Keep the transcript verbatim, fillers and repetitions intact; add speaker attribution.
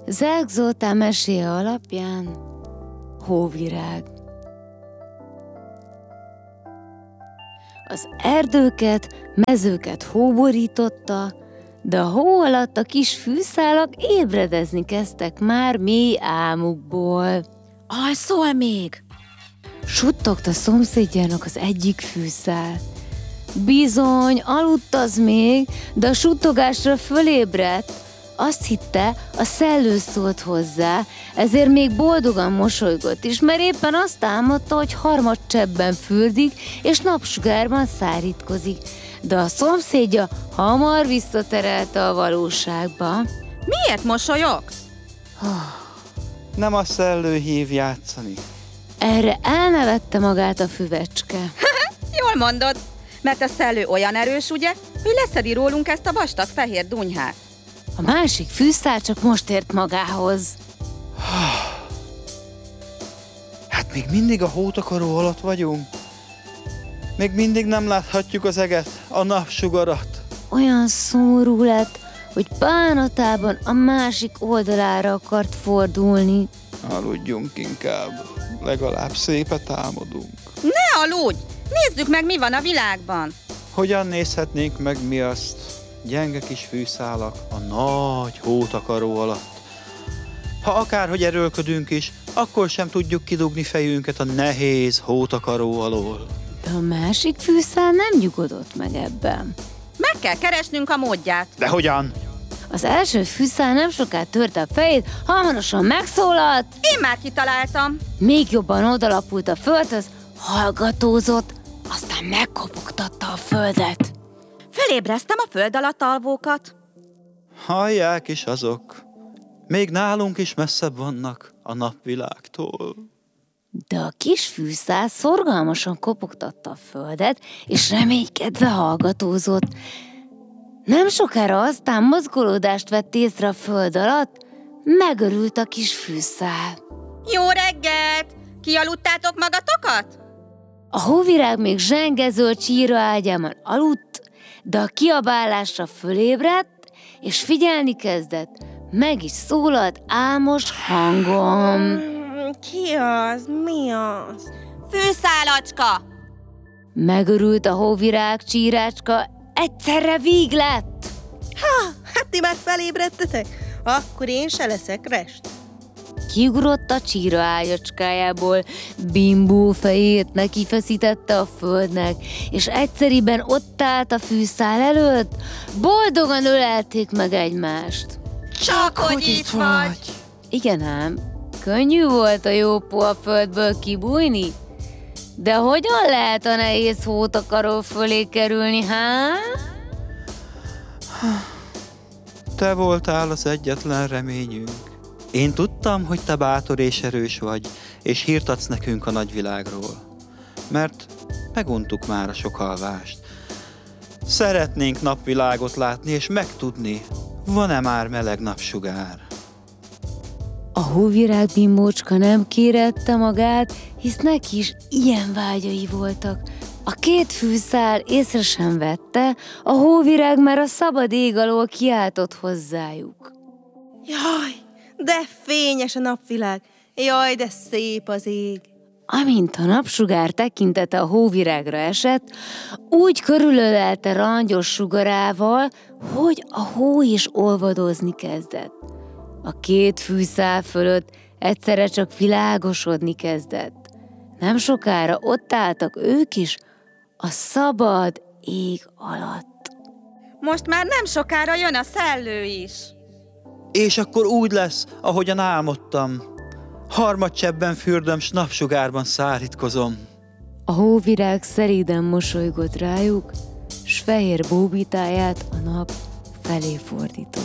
Speaker 1: Zelk Zoltán meséje alapján Hóvirág. Az erdőket, mezőket hóborította, de a hó alatt a kis fűszálak ébredezni kezdtek már mély álmukból.
Speaker 2: Alszol még?
Speaker 1: Suttogta szomszédjának az egyik fűszál. Bizony, aludt az még, de a suttogásra fölébredt. Azt hitte, a szellő szólt hozzá, ezért még boldogan mosolygott is, mert éppen azt álmodta, hogy harmadcseppben fürdik, és napsugárban szárítkozik. De a szomszédja hamar visszaterelte a valóságba.
Speaker 2: Miért mosolyogsz?
Speaker 3: Nem a szellő hív játszani.
Speaker 1: Erre elnevette magát a füvecske.
Speaker 2: Jól mondod, mert a szellő olyan erős, ugye, hogy leszedi rólunk ezt a vastag fehér dunyhát.
Speaker 1: A másik fűszál csak most ért magához.
Speaker 3: Hát még mindig a hótakaró alatt vagyunk. Még mindig nem láthatjuk az eget, a napsugarat.
Speaker 1: Olyan szomorú lett, hogy bánatában a másik oldalára akart fordulni.
Speaker 3: Aludjunk inkább, legalább szépet álmodunk.
Speaker 2: Ne aludj! Nézzük meg, mi van a világban.
Speaker 3: Hogyan nézhetnénk meg mi azt, gyenge kis fűszálak a nagy hótakaró alatt? Ha akárhogy erőlködünk is, akkor sem tudjuk kidugni fejünket a nehéz hótakaró alól.
Speaker 1: De a másik fűszál nem nyugodott meg ebben.
Speaker 2: Meg kell keresnünk a módját.
Speaker 3: De hogyan?
Speaker 1: Az első fűszál nem soká törte a fejét, hamarosan megszólalt.
Speaker 2: Én már kitaláltam.
Speaker 1: Még jobban odalapult a földhöz, hallgatózott, aztán megkopogtatta a földet.
Speaker 2: Fölébreztem a föld alatt alvókat.
Speaker 3: Hallják is azok. Még nálunk is messzebb vannak a napvilágtól.
Speaker 1: De a kis fűszál szorgalmasan kopogtatta a földet, és reménykedve hallgatózott. Nem sokára aztán mozgolódást vett észre a föld alatt, megörült a kis fűszál.
Speaker 2: Jó reggelt! Kialudtátok magatokat?
Speaker 1: A hóvirág még zsengezöld csíra ágyában aludt, de a kiabálásra fölébredt, és figyelni kezdett. Meg is szólalt álmos hangon.
Speaker 4: Ki az? Mi az?
Speaker 2: Fűszálacska!
Speaker 1: Megörült a hóvirág csírácska, egyszerre víg lett.
Speaker 4: Ha, hát ti már felébredtetek? Akkor én se leszek rest.
Speaker 1: Kiugrott a csíra ágyacskájából, bimbó fejét neki feszítette a földnek, és egyszeriben ott állt a fűszál előtt, boldogan ölelték meg egymást.
Speaker 2: Csak hogy itt vagy!
Speaker 1: Igen ám, könnyű volt a jópó a földből kibújni, de hogyan lehet a nehéz hótakaró fölé kerülni, há?
Speaker 3: Te voltál az egyetlen reményünk. Én tudtam, hogy te bátor és erős vagy, és hírt adsz nekünk a nagyvilágról. Mert meguntuk már a sok alvást. Szeretnénk napvilágot látni, és megtudni, van-e már meleg napsugár.
Speaker 1: A hóvirág bimbócska nem kérette magát, hisz neki is ilyen vágyai voltak. A két fűszál észre sem vette, a hóvirág már a szabad ég alól kiáltott hozzájuk.
Speaker 4: Jaj, de fényes a napvilág. Jaj, de szép az ég.
Speaker 1: Amint a napsugár tekintete a hóvirágra esett, úgy körülölelte rangyos sugarával, hogy a hó is olvadozni kezdett. A két fűszál fölött egyszerre csak világosodni kezdett. Nem sokára ott álltak ők is a szabad ég alatt.
Speaker 2: Most már nem sokára jön a szellő is.
Speaker 3: És akkor úgy lesz, ahogyan álmodtam. Harmadcseppben fürdöm, s napsugárban szárítkozom.
Speaker 1: A hóvirág szeréden mosolygott rájuk, s fehér bóbitáját a nap felé fordított.